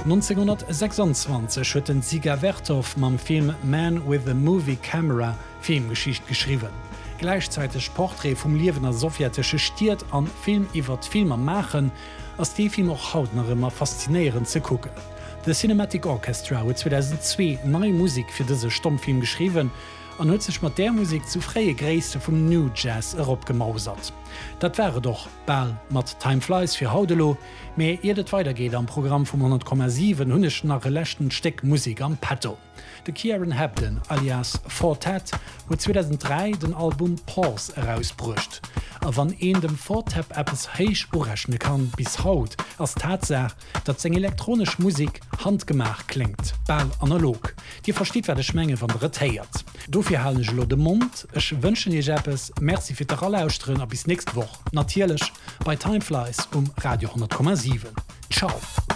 1926 huet den Dziga Vertov mam Film Man with a Movie Camera Filmgeschicht geschrieben. Gleichzeitig Porträt vum liewener sowjetische Stiert an Film iwwer Filmer machen, ass die Film auch haut noch immer faszinierend ze gucken. The Cinematic Orchestra huet 2002 neue Musik fir dese Stummfilm geschrieben an huet sech mat der Musik zu freie Gräste vum New Jazz eropgemausert. Dat wäre doch ball mat Time Flies fir Haudelo, méi irdet weitergeht am Programm vum 100,7 hunnech nach relächten Steck Musik am Petto. De Kieran Hebden alias Fortet huet 2003 den Album Pause herausbrucht. A wann dem Fortep Apps heich urrechne kann bis haut als Tatsach, dat seg elektronisch Musik handgemach klingt, ball analog. Di versteht wer de Schmenge van der Retiert. Dofir hallech lo de Mund, ech wënschen je Jappes, Merci fir der alle ausstrnnen a bis nächst woch. Natierlech bei Time Flies Radio 10,7. Ciao!